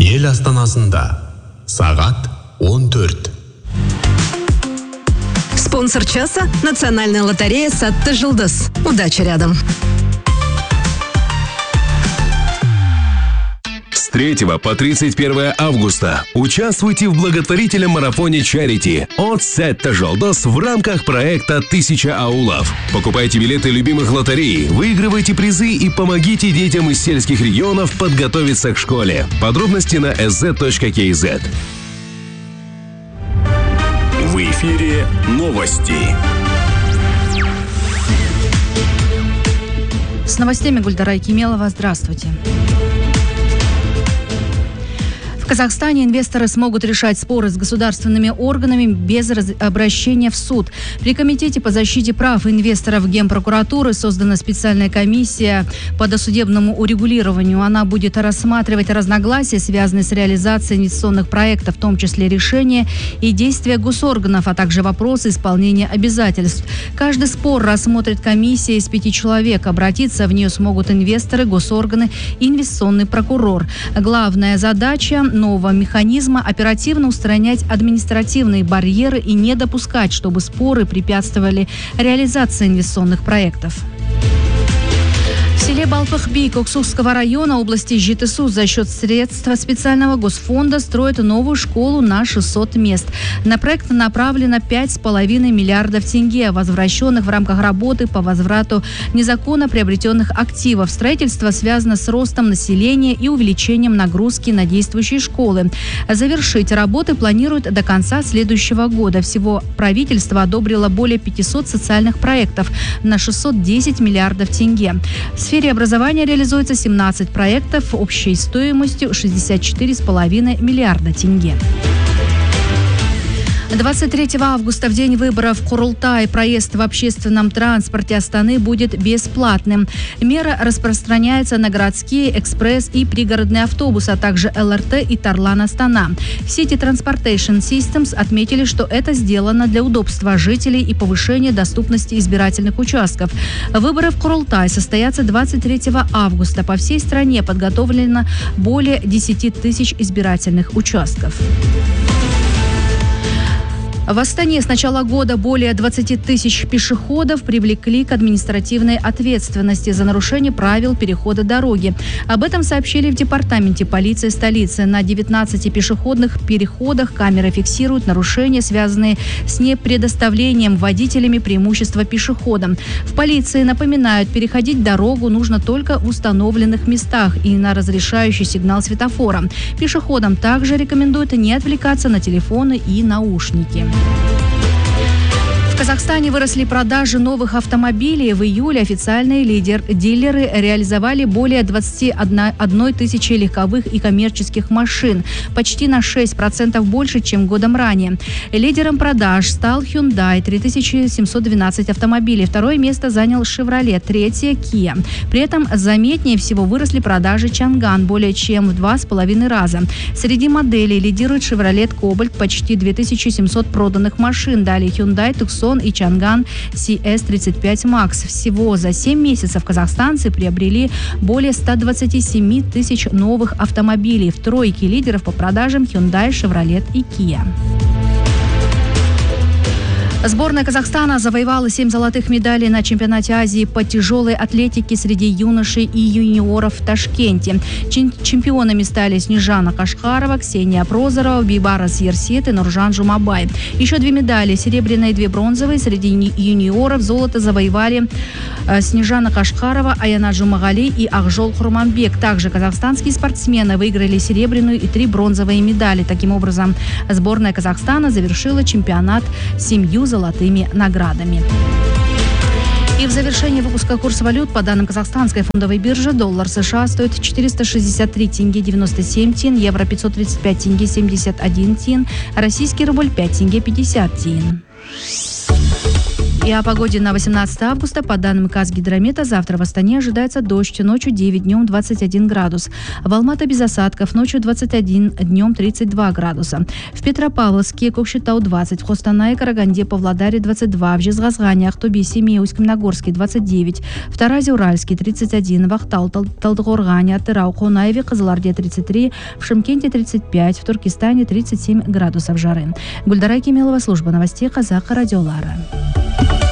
Ел астанасында сағат 14. Спонсор часа – Национальная лотерея «Сатты Жылдыз». Удача рядом. С 3 по 31 августа участвуйте в благотворительном марафоне «Чарити» от «Сатты Жылдыз» в рамках проекта «1000 аулов». Покупайте билеты любимых лотерей, выигрывайте призы и помогите детям из сельских регионов подготовиться к школе. Подробности на sz.kz. В эфире новости. С новостями Гульдара Кемелова. Здравствуйте. В Казахстане инвесторы смогут решать споры с государственными органами без обращения в суд. При Комитете по защите прав инвесторов Генпрокуратуры создана специальная комиссия по досудебному урегулированию. Она будет рассматривать разногласия, связанные с реализацией инвестиционных проектов, в том числе решения и действия госорганов, а также вопросы исполнения обязательств. Каждый спор рассмотрит комиссия из 5 человек. Обратиться в нее смогут инвесторы, госорганы и инвестиционный прокурор. Главная задача нового механизма – оперативно устранять административные барьеры и не допускать, чтобы споры препятствовали реализации инвестиционных проектов. В селе Балпыхби Коксукского района области Житысу за счет средств специального госфонда строят новую школу на 600 мест. На проект направлено 5,5 миллиардов тенге, возвращенных в рамках работы по возврату незаконно приобретенных активов. Строительство связано с ростом населения и увеличением нагрузки на действующие школы. Завершить работы планируют до конца следующего года. Всего правительство одобрило более 500 социальных проектов на 610 миллиардов тенге. В сфере образования реализуется 17 проектов общей стоимостью 64,5 миллиарда тенге. 23 августа, в день выборов в Курултай, проезд в общественном транспорте Астаны будет бесплатным. Мера распространяется на городские, экспресс и пригородные автобусы, а также ЛРТ и Тарлан-Астана. В сети Transportation Systems отметили, что это сделано для удобства жителей и повышения доступности избирательных участков. Выборы в Курултай состоятся 23 августа. По всей стране подготовлено более 10 тысяч избирательных участков. В Астане с начала года более 20 тысяч пешеходов привлекли к административной ответственности за нарушение правил перехода дороги. Об этом сообщили в департаменте полиции столицы. На 19 пешеходных переходах камеры фиксируют нарушения, связанные с непредоставлением водителями преимущества пешеходам. В полиции напоминают, переходить дорогу нужно только в установленных местах и на разрешающий сигнал светофора. Пешеходам также рекомендуют не отвлекаться на телефоны и наушники. В Казахстане выросли продажи новых автомобилей. В июле официальные дилеры реализовали более 21 тысячи легковых и коммерческих машин, почти на 6% больше, чем годом ранее. Лидером продаж стал Hyundai, 3712 автомобилей. Второе место занял Chevrolet, третье Kia. При этом заметнее всего выросли продажи Чанган более чем в 2,5 раза. Среди моделей лидирует Chevrolet Cobalt, почти 2700 проданных машин. Далее Hyundai Tucson и Чанган CS35 Max. Всего за 7 месяцев казахстанцы приобрели более 127 тысяч новых автомобилей. В тройке лидеров по продажам Hyundai, Chevrolet и Kia. Сборная Казахстана завоевала 7 золотых медалей на чемпионате Азии по тяжелой атлетике среди юношей и юниоров в Ташкенте. Чемпионами стали Снежана Кашкарова, Ксения Прозорова, Бибарас Ерсет и Нуржан Жумабай. Еще 2 медали, серебряные и 2 бронзовые, среди юниоров золото завоевали Снежана Кашкарова, Аяна Джумагали и Ахжол Хурманбек. Также казахстанские спортсмены выиграли серебряную и 3 бронзовые медали. Таким образом, сборная Казахстана завершила чемпионат 7 золотыми наградами. И в завершении выпуска курс валют. По данным Казахстанской фондовой биржи, доллар США стоит 463 тенге 97 тин, евро 535 тенге 71 тин, российский рубль 5 тенге 50 тин. И о погоде на 18 августа. По данным Казгидромета, завтра в Астане ожидается дождь. Ночью 9, днем 21 градус. В Алматы без осадков. Ночью 21, днем 32 градуса. В Петропавловске, Кокшетау 20. В Хостанае, Караганде, Павлодаре 22. В Жезказгане, Ахтубе, Семее, Усть-Каменогорске 29. В Таразе, Уральске 31. В Ахтау, Талдыкоргане, Атырау, Хонаеве, Кызыларде 33. В Шымкенте 35. В Туркестане 37 градусов жары. Гульдара Кемелова, служба новостей Казах радиолары.